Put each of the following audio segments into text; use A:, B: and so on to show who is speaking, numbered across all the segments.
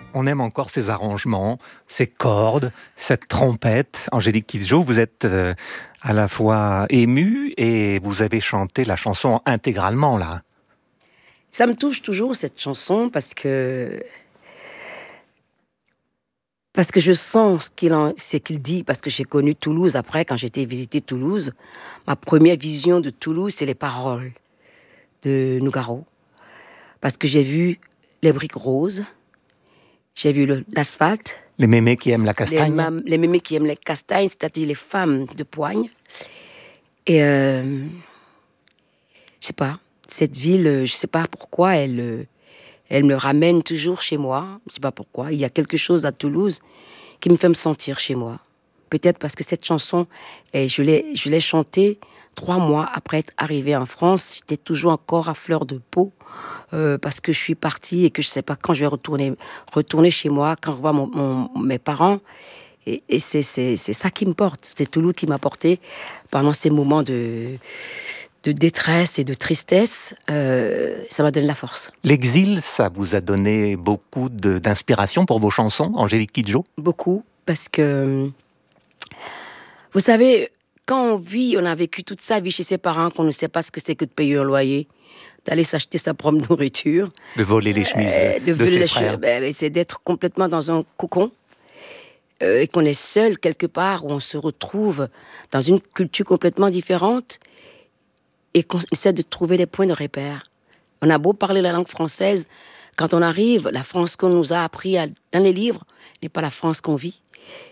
A: On aime encore ces arrangements, ces cordes, cette trompette. Angélique Kidjo, vous êtes à la fois émue et vous avez chanté la chanson intégralement, là.
B: Ça me touche toujours, cette chanson, parce que je sens ce qu'il dit, parce que j'ai connu Toulouse après, quand j'étais visiter Toulouse. Ma première vision de Toulouse, c'est les paroles de Nougaro. Parce que j'ai vu les briques roses, j'ai vu l'asphalte.
A: Les mémés qui aiment la castagne.
B: Les mémés qui aiment les castagnes, c'est-à-dire les femmes de poigne. Et je sais pas, cette ville, je sais pas pourquoi, elle me ramène toujours chez moi. Je sais pas pourquoi. Il y a quelque chose à Toulouse qui me fait me sentir chez moi. Peut-être parce que cette chanson, je l'ai chantée 3 mois après être arrivée en France. J'étais toujours encore à fleur de peau parce que je suis partie et que je sais pas quand je vais retourner chez moi, quand je revois mes parents. Et c'est ça qui me porte. C'est Toulouse qui m'a porté pendant ces moments de détresse et de tristesse. Ça m'a donné la force.
A: L'exil, ça vous a donné beaucoup d'inspiration pour vos chansons, Angélique Kidjo?
B: Beaucoup, parce que, vous savez, quand on a vécu toute sa vie chez ses parents, qu'on ne sait pas ce que c'est que de payer un loyer, d'aller s'acheter sa propre nourriture,
A: de voler les chemises de ses frères.
B: C'est d'être complètement dans un cocon, et qu'on est seul quelque part, où on se retrouve dans une culture complètement différente, et qu'on essaie de trouver des points de repère. On a beau parler la langue française, quand on arrive, la France qu'on nous a appris dans les livres n'est pas la France qu'on vit.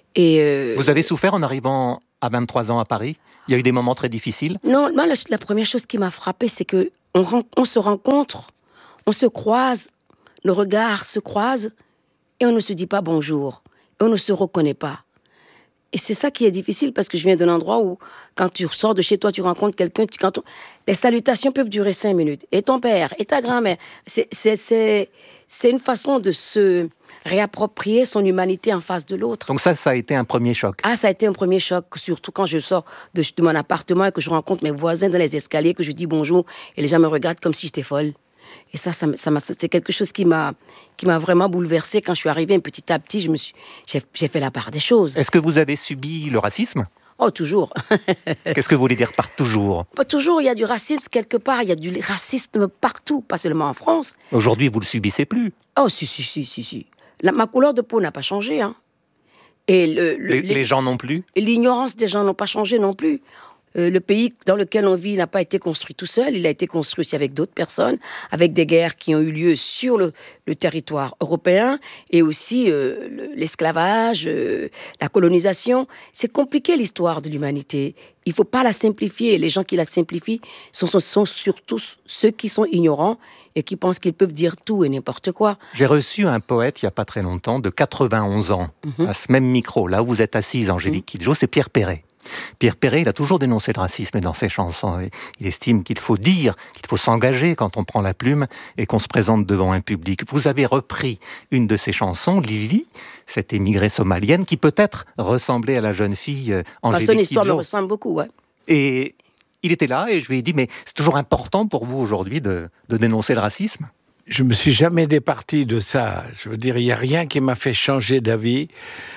B: Et
A: vous avez souffert en arrivant à 23 ans à Paris? Il y a eu des moments très difficiles?
B: Non, moi, la première chose qui m'a frappée, c'est que on se rencontre, on se croise, nos regards se croisent, et on ne se dit pas bonjour, et on ne se reconnaît pas. Et c'est ça qui est difficile, parce que je viens d'un endroit où, quand tu sors de chez toi, tu rencontres quelqu'un, les salutations peuvent durer 5 minutes. Et ton père, et ta grand-mère. C'est une façon de se réapproprier son humanité en face de l'autre.
A: Donc ça a été un premier choc.
B: Ah, ça a été un premier choc, surtout quand je sors de mon appartement et que je rencontre mes voisins dans les escaliers, que je dis bonjour, et les gens me regardent comme si j'étais folle. Et c'est quelque chose qui m'a vraiment bouleversée. Quand je suis arrivée, petit à petit, j'ai fait la part des choses.
A: Est-ce que vous avez subi le racisme?
B: Oh, toujours.
A: Qu'est-ce que vous voulez dire par toujours?
B: Pas toujours, il y a du racisme quelque part, il y a du racisme partout, pas seulement en France.
A: Aujourd'hui, vous le subissez plus?
B: Oh, si. Ma couleur de peau n'a pas changé, hein. Et
A: les gens non plus?
B: Et l'ignorance des gens n'ont pas changé non plus. Le pays dans lequel on vit n'a pas été construit tout seul, il a été construit aussi avec d'autres personnes, avec des guerres qui ont eu lieu sur le territoire européen, et aussi l'esclavage, la colonisation. C'est compliqué, l'histoire de l'humanité. Il ne faut pas la simplifier. Les gens qui la simplifient sont surtout ceux qui sont ignorants et qui pensent qu'ils peuvent dire tout et n'importe quoi.
A: J'ai reçu un poète, il n'y a pas très longtemps, de 91 ans, à ce même micro, là où vous êtes assise, Angélique Kidjo, c'est Pierre Perret. Pierre Perret, il a toujours dénoncé le racisme dans ses chansons. Il estime qu'il faut dire, qu'il faut s'engager quand on prend la plume et qu'on se présente devant un public. Vous avez repris une de ses chansons, Lily, cette émigrée somalienne, qui peut-être ressemblait à la jeune fille Angélique Kidjo.
B: Son histoire me ressemble beaucoup, ouais.
A: Et il était là et je lui ai dit, mais c'est toujours important pour vous aujourd'hui de dénoncer le racisme?
C: Je me suis jamais départi de ça. Je veux dire, il n'y a rien qui m'a fait changer d'avis.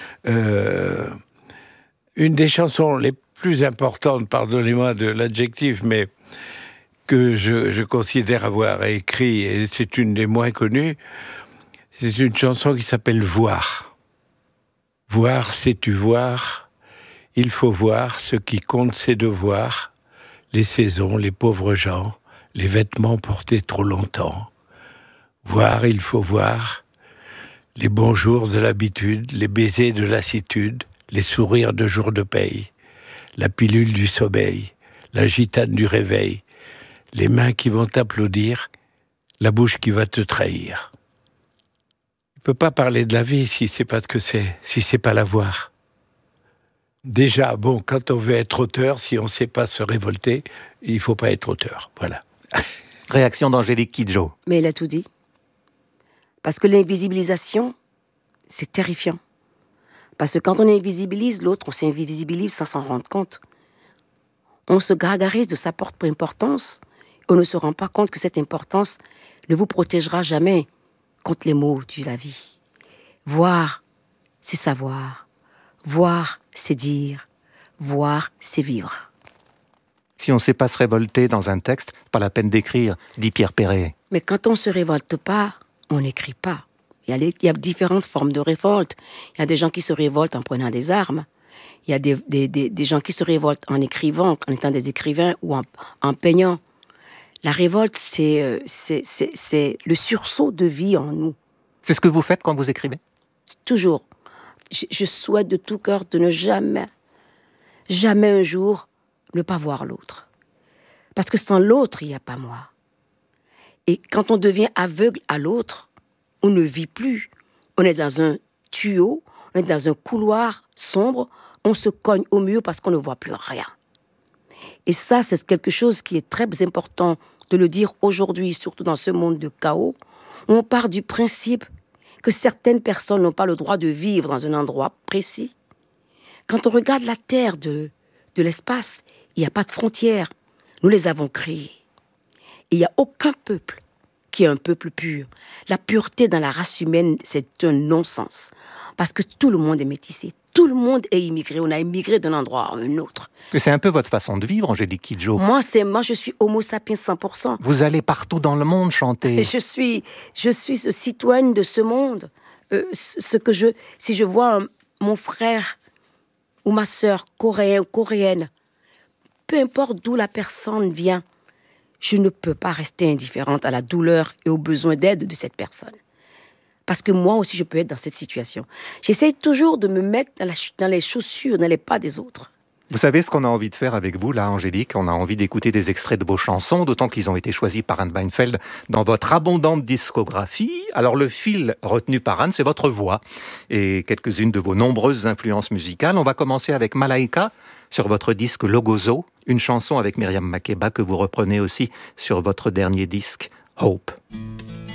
C: Une des chansons les plus importantes, pardonnez-moi de l'adjectif, mais que je considère avoir écrit, et c'est une des moins connues, c'est une chanson qui s'appelle « Voir ». Voir, sais-tu voir? Il faut voir, ce qui compte, c'est de voir les saisons, les pauvres gens, les vêtements portés trop longtemps. Voir, il faut voir les bons jours de l'habitude, les baisers de lassitude, les sourires de jour de paye, la pilule du sommeil, la gitane du réveil, les mains qui vont t'applaudir, la bouche qui va te trahir. On ne peut pas parler de la vie si c'est pas ce que c'est, si c'est pas la voir. Déjà, bon, quand on veut être auteur, si on ne sait pas se révolter, il ne faut pas être auteur, voilà.
A: Réaction d'Angélique Kidjo.
B: Mais elle a tout dit. Parce que l'invisibilisation, c'est terrifiant. Parce que quand on invisibilise l'autre, on s'invisibilise sans s'en rendre compte. On se gargarise de sa propre importance. On ne se rend pas compte que cette importance ne vous protégera jamais contre les maux de la vie. Voir, c'est savoir. Voir, c'est dire. Voir, c'est vivre.
A: Si on ne sait pas se révolter dans un texte, pas la peine d'écrire, dit Pierre Perret.
B: Mais quand on ne se révolte pas, on n'écrit pas. Il y a différentes formes de révolte. Il y a des gens qui se révoltent en prenant des armes. Il y a des gens qui se révoltent en écrivant, en étant des écrivains ou en peignant. La révolte, c'est le sursaut de vie en nous.
A: C'est ce que vous faites quand vous écrivez ?
B: Toujours. Je souhaite de tout cœur de ne jamais un jour ne pas voir l'autre. Parce que sans l'autre, il n'y a pas moi. Et quand on devient aveugle à l'autre, on ne vit plus. On est dans un tuyau, on est dans un couloir sombre, on se cogne au mur parce qu'on ne voit plus rien. Et ça, c'est quelque chose qui est très important de le dire aujourd'hui, surtout dans ce monde de chaos, où on part du principe que certaines personnes n'ont pas le droit de vivre dans un endroit précis. Quand on regarde la Terre de l'espace, il n'y a pas de frontières. Nous les avons créées. Et il n'y a aucun peuple qui est un peuple pur. La pureté dans la race humaine, c'est un non-sens. Parce que tout le monde est métissé. Tout le monde est immigré. On a immigré d'un endroit à un autre.
A: Et c'est un peu votre façon de vivre, Angélique Kidjo.
B: Moi, je suis homo sapiens 100%.
A: Vous allez partout dans le monde chanter.
B: Et je suis citoyenne de ce monde. Si je vois mon frère ou ma sœur coréen ou coréenne, peu importe d'où la personne vient, je ne peux pas rester indifférente à la douleur et aux besoins d'aide de cette personne. Parce que moi aussi, je peux être dans cette situation. J'essaye toujours de me mettre dans les chaussures, dans les pas des autres.
A: Vous savez ce qu'on a envie de faire avec vous, là, Angélique ? On a envie d'écouter des extraits de vos chansons, d'autant qu'ils ont été choisis par Anne Weinfeld dans votre abondante discographie. Alors, le fil retenu par Anne, c'est votre voix et quelques-unes de vos nombreuses influences musicales. On va commencer avec Malaika sur votre disque Logozo, une chanson avec Myriam Makeba que vous reprenez aussi sur votre dernier disque Hope.